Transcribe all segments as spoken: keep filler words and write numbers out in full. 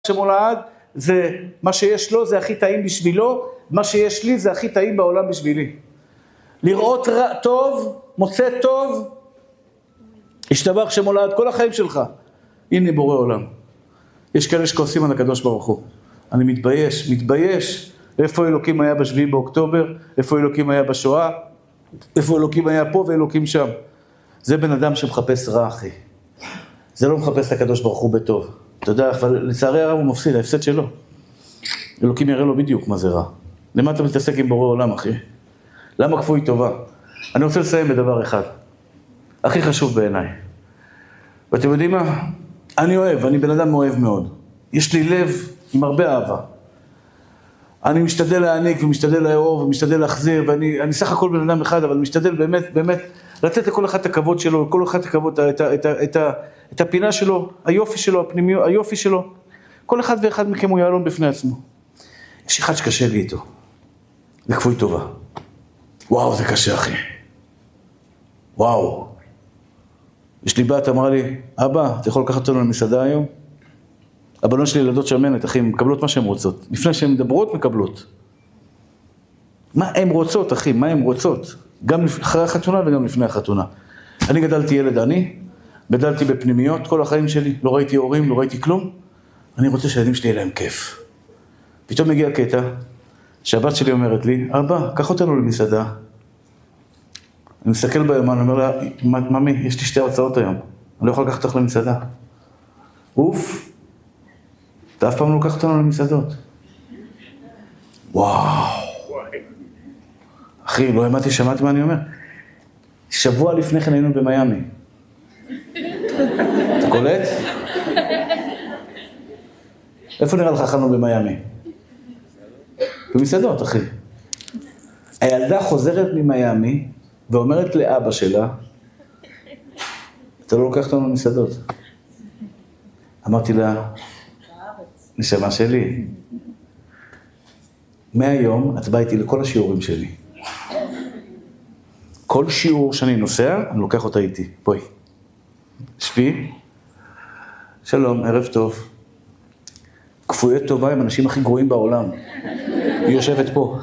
שמולד, זה מה שיש לו זה הכי טעים בשבילו, מה שיש לי זה הכי טעים בעולם בשבילי. לראות רע, טוב, מוצא טוב, השתבח שמולד כל החיים שלך. הנה בורא עולם. יש כאלה שכועסים על הקדוש ברוך הוא. אני מתבייש, מתבייש. איפה אלוקים היה בשביעי באוקטובר, איפה אלוקים היה בשואה, איפה אלוקים היה פה ואלוקים שם. זה בן אדם שמחפש רע, אחי. זה לא מחפש לקדוש ברוך הוא בטוב. אתה יודע, אבל לצערי הרב הוא מפסיד, ההפסד שלו. אלוקים יראה לו בדיוק מה זה רע. למה אתה מתעסק עם בורא עולם, אחי? למה כפוי טובה? אני רוצה לסיים בדבר אחד. הכי חשוב בעיניי. ואתם יודעים מה? אני אוהב, אני בן אדם אוהב מאוד. יש לי לב עם הרבה אהבה. אני משתדל להעניק ומשתדל לאהוב ומשתדל להחזיר, ואני אני סך הכל בן אדם אחד, אבל משתדל באמת, באמת, לתת לכל אחד את הכבוד שלו, לכל אחד את הכבוד, את, את, את, את, את הפינה שלו, היופי שלו, הפנימי, היופי שלו. כל אחד ואחד מכם הוא יעלון בפני עצמו. יש אחד שקשה לי איתו. זה כפוי טובה. וואו, זה קשה, אחי. וואו. יש לי בת, אמרה לי, אבא, אתה יכול לקחת אותנו למסעדה היום? הבנות שלי ילדות שמנת, אחי, מקבלות מה שהן רוצות. לפני שהן מדברות, מקבלות. מה הן רוצות, אחי? מה הן רוצות? גם אחרי החתונה וגם לפני החתונה. אני גדלתי ילד עני, גדלתי בפנימיות כל החיים שלי, לא ראיתי הורים, לא ראיתי כלום. אני רוצה שהילדים שלי יהיה להם כיף. פתאום מגיע קטע, שהבת שלי אומרת לי, אבא, קח אותנו למסעדה. אני מסתכל ביומן, אני אומר לה, ממי, יש לי שתי הרצאות היום. אני לא יכול לקחת אותך למסעדה. אוף. אתה אף פעם לא לקחת אותנו למסעדות. וואו. אחי, לא האמנתי, שמעתי מה אני אומר. שבוע לפני כן היינו במיימי. אתה קולט? איפה נראה לך אכלנו במיימי? במסעדות, אחי. הילדה חוזרת ממיימי ואומרת לאבא שלה, אתה לא לוקח אותנו למסעדות. אמרתי לה, נשמה שלי, מהיום את באה איתי לכל השיעורים שלי. כל שיעור שאני נוסע, אני לוקח אותה איתי. בואי. שבי. שלום, ערב טוב. כפויי טובה הם אנשים הכי גרועים בעולם. היא יושבת פה.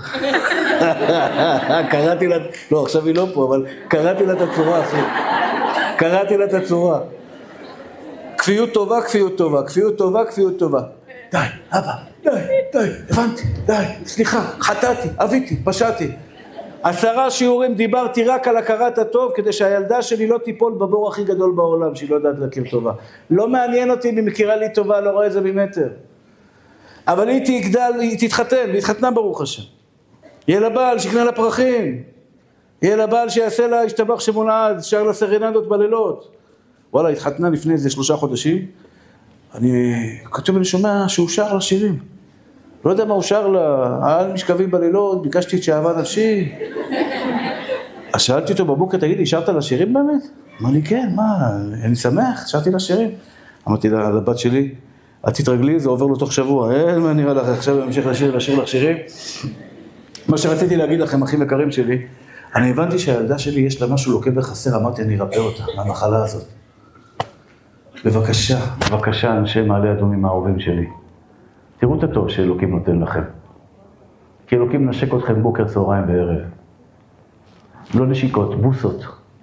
קראתי לה, לא, עכשיו היא לא פה, אבל קראתי לה את הצורה, אחי. קראתי לה את הצורה. כפיות טובה, כפיות טובה, כפיות טובה, כפיות טובה. די, אבא, די, די, הבנתי, די, סליחה, חטאתי, אביתי, פשעתי. עשרה שיעורים דיברתי רק על הכרת הטוב, כדי שהילדה שלי לא תיפול בבור הכי גדול בעולם, שהיא לא יודעת להכיר טובה. לא מעניין אותי אם היא מכירה לי טובה, לא רואה את זה ממטר. אבל היא תגדל, היא תתחתן, והיא התחתנה ברוך השם. יהיה לה בעל, שיקנה לה פרחים. יהיה לה בעל שיעשה לה, ישתבח שמולד, שר לה סרנדות בלילות. וואלה, התחתנה לפני איזה שלושה חודשים. אני כתוב ואני שומע שהוא שר לה שירים. לא יודע מה הוא שר לה, על משכבים בלילות, ביקשתי את שאהבה נפשי. אז שאלתי אותו בבוקר, תגיד לי, שרת לה שירים באמת? אמר לי, כן, מה, אני שמח, שרתי לה שירים. אמרתי לה, לבת שלי, את תתרגלי, זה עובר לו תוך שבוע. אין מה נראה לך, עכשיו אני ממשיך לשיר, לשיר לך שירים. מה שרציתי להגיד לכם, אחים יקרים שלי, אני הבנתי שהילדה שלי יש לה משהו לוקה בחסר, אמרתי, אני ארפא אותה, מהמחלה הזאת. בבקשה, בבקשה, אנשי מעלה אדומים האהובים שלי. תראו את הטוב שאלוקים נותן לכם. כי אלוקים נשק אתכם בוקר, צהריים וערב. לא נשיקות, בוסות.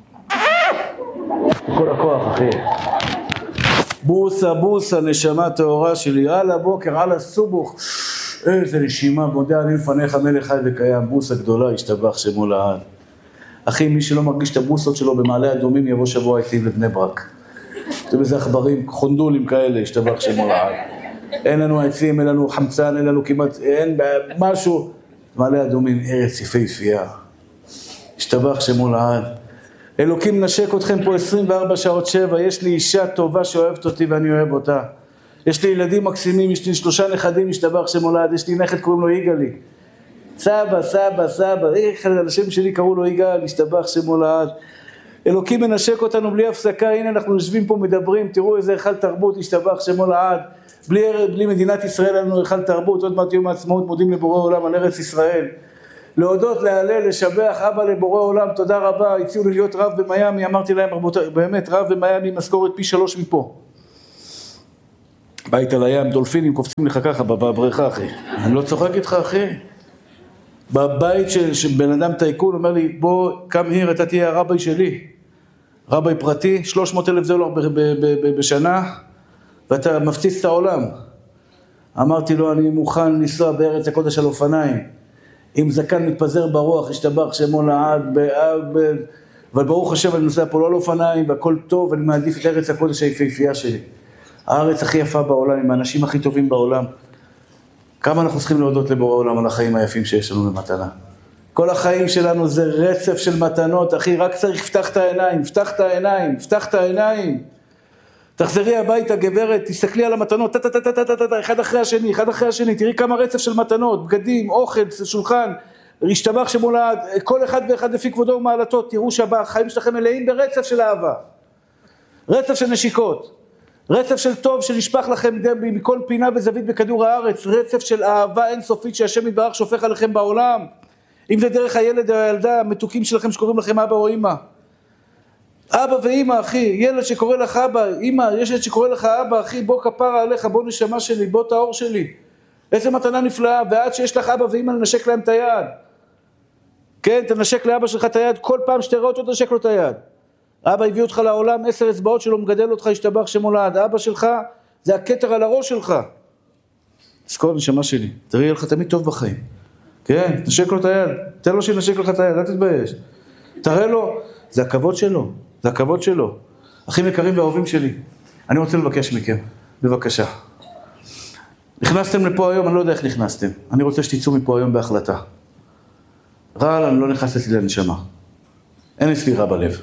כל הכוח, אחי. בוסה, בוסה, נשמה טהורה שלי. על הבוקר, על הסובוך. איזה נשימה, מודה אני לפניך מלך חי וקיים. בוסה גדולה, השתבח שמו לעד. אחי, מי שלא מרגיש את הבוסות שלו במעלה אדומים, יבוא שבוע איתי לבני ברק. אתם איזה עכברים, חונדולים כאלה, השתבח שמו לעד. אין לנו עצים, אין לנו חמצן, אין לנו כמעט, אין משהו. מעלה אדומים, ארץ יפהפייה. השתבח שמו לעד. אלוקים נשק אתכם פה עשרים וארבע שעות שבע, יש לי אישה טובה שאוהבת אותי ואני אוהב אותה. יש לי ילדים מקסימים, יש לי שלושה נכדים, השתבח שמו לעד, יש לי נכד קוראים לו יגאלי. סבא, סבא, סבא, איך השם שלי קראו לו יגאל, השתבח שמו לעד. אלוקים מנשק אותנו בלי הפסקה, הנה אנחנו יושבים פה מדברים, תראו איזה היכל תרבות, השתבח שמו לעד. בלי, בלי מדינת ישראל לנו היכל תרבות, עוד מעט יום העצמאות מודים לבורא עולם על ארץ ישראל. להודות, להלל, לשבח, אבא לבורא עולם, תודה רבה, הציעו לי להיות רב במיימי, אמרתי להם, רבותיי, באמת רב במיימי, משכורת פי שלוש מפה. בית על הים, דולפינים קופצים לך ככה בבריכה, אחי. אני לא צוחק איתך, אחי. בבית של, של בן אדם טייקון, אומר לי, בוא, קם היר, אתה תהיה הרבי שלי. רבי פרטי, שלוש מאות אלף דולר ב- ב- ב- ב- בשנה, ואתה מפציץ את העולם. אמרתי לו, אני מוכן לנסוע בארץ הקודש על אופניים. אם זקן מתפזר ברוח, השתבח שמו לעד, באב, ב... אבל ברוך השם, אני נוסע פה לא על אופניים, והכל טוב, ואני מעדיף את ארץ הקודש היפהפייה שלי. הארץ הכי יפה בעולם, עם האנשים הכי טובים בעולם. כמה אנחנו צריכים להודות לבורא עולם על החיים היפים שיש לנו במתנה. כל החיים שלנו זה רצף של מתנות, אחי, רק צריך לפתח את העיניים, פתח את העיניים, פתח את העיניים. תחזרי הביתה, גברת, תסתכלי על המתנות, ת, ת, ת, ת, ת, ת, ת, אחד אחרי השני, אחד אחרי השני, תראי כמה רצף של מתנות, בגדים, אוכל, שולחן, השתבח שמולד, כל אחד ואחד לפי כבודו ומעלתו, תראו שהחיים שלכם מלאים ברצף של אהבה. רצף של נשיקות, רצף של טוב שנשפך לכם דבי מכל פינה וזווית בכדור הארץ, רצף של אהבה אינסופית שהשם יתברך שופך עליכם בעולם, אם זה דרך הילד או הילדה, המתוקים שלכם שקוראים לכם אבא או אמא. אבא ואמא, אחי, ילד שקורא לך אבא, אמא, יש ילד שקורא לך אבא, אחי, בוא כפרה עליך, בוא נשמה שלי, בוא תאור שלי. איזה מתנה נפלאה, ועד שיש לך אבא ואמא, לנשק להם את היד. כן, תנשק לאבא שלך את היד, כל פעם שתראה אותו, תנשק לו את היד. אבא הביא אותך לעולם, עשר אצבעות שלו, מגדל אותך, השתבח שמולד. אבא שלך, זה הכתר על הראש שלך. תזכור, נשמה שלי, תראי לך תמיד טוב בחיים. כן, תנשק לו את היד, תן לו שנשק לך את היד, אל תתבייש. תראה לו, זה הכבוד שלו, זה הכבוד שלו. אחים יקרים ואהובים שלי, אני רוצה לבקש מכם, בבקשה. נכנסתם לפה היום, אני לא יודע איך נכנסתם. אני רוצה שתצאו מפה היום בהחלטה. רעל, אני לא נכנס אצלי לנשמה. אין אצלי רע בלב.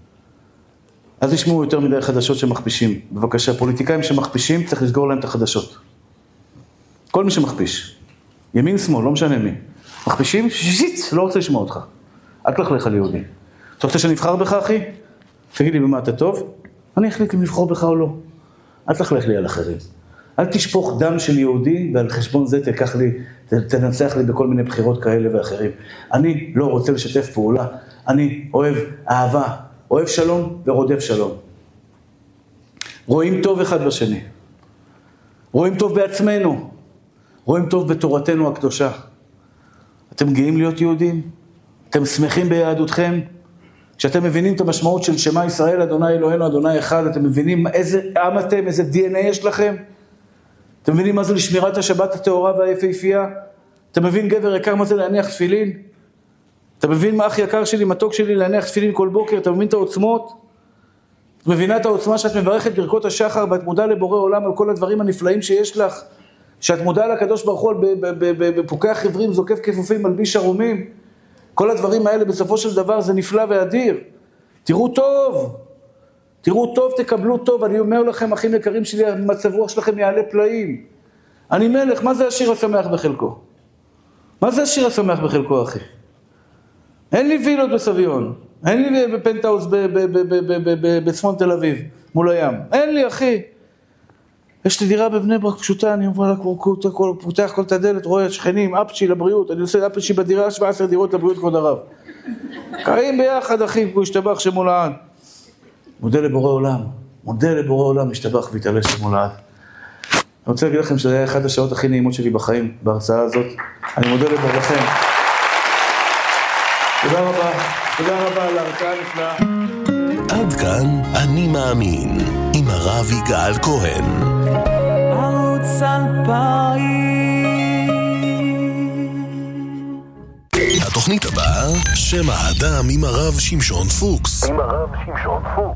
אז ישמעו יותר מדי חדשות שמכפישים. בבקשה, פוליטיקאים שמכפישים, צריך לסגור להם את החדשות. כל מי שמכפיש. ימין, שמאל, לא משנה מי. מכפישים, שיט, לא רוצה לשמוע אותך. אל תלך על יהודי. אתה רוצה שנבחר בך, אחי? תגיד לי במה אתה טוב? אני אחליט אם לבחור בך או לא. אל תלך לי על אחרים. אל תשפוך דם של יהודי, ועל חשבון זה תקח לי, תנצח לי בכל מיני בחירות כאלה ואחרים. אני לא רוצה לשתף פעולה. אני אוהב אהבה, אוהב שלום ורודף שלום. רואים טוב אחד בשני. רואים טוב בעצמנו. רואים טוב בתורתנו הקדושה. אתם גאים להיות יהודים? אתם שמחים ביהדותכם? כשאתם מבינים את המשמעות של שמה ישראל, אדוני אלוהינו, אדוני אחד, אתם מבינים איזה עם אתם, איזה די אן איי יש לכם? אתם מבינים מה זה לשמירת השבת הטהורה והיפהפייה? אתה מבין גבר יקר מה זה להניח תפילין? אתה מבין מה אח יקר שלי, מתוק שלי, להניח תפילין כל בוקר? אתה מבין את העוצמות? את מבינה את העוצמה שאת מברכת ברכות השחר, ואת מודה לבורא עולם על כל הדברים הנפלאים שיש לך? שאת מודה לקדוש ברוך הוא בפוקח עברים, זוקף כפופים, מלביש ערומים? כל הדברים האלה בסופו של דבר זה נפלא ואדיר. תראו טוב, תראו טוב, תקבלו טוב. אני אומר לכם, אחים יקרים שלי, המצב רוח שלכם יעלה פלאים. אני מלך, מה זה השיר השמח בחלקו? מה זה השיר השמח בחלקו, אחי? אין לי וילות בסביון, אין לי בפנטהאוס בצפון תל אביב, מול הים. אין לי, אחי. יש לי דירה בבני ברק פשוטה, אני אומר, פותח כל את הדלת, רואה שכנים, אפצ'י לבריאות, אני עושה אפצ'י בדירה, שבע עשרה דירות לבריאות כבוד הרב. קרים ביחד, אחי, הוא השתבח שמו לעד. מודה לבורא עולם, מודה לבורא עולם, השתבח והתעלה שמו לעד. אני רוצה להגיד לכם שזה היה אחת השעות הכי נעימות שלי בחיים, בהרצאה הזאת. אני מודה לבורכם. תודה רבה, תודה רבה על ההרצאה הנפלאה. עד כאן אני מאמין, עם הרב יגאל כהן. ערוץ אלפיים. התוכנית הבאה, שם האדם עם הרב שמשון פוקס. עם הרב שמשון פוקס.